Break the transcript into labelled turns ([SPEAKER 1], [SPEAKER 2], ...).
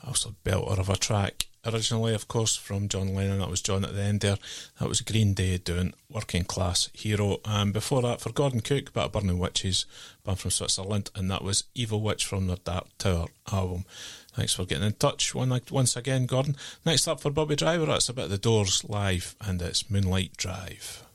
[SPEAKER 1] Also, belter of a track. Originally, of course, from John Lennon. That was John at the end there. That was Green Day doing Working Class Hero. And before that, for Gordon Cook, bit of Burning Witches, band from Switzerland. And that was Evil Witch from their Dark Tower album. Thanks for getting in touch once again, Gordon. Next up for Bobby Driver, it's a bit of The Doors live, and it's Moonlight Drive.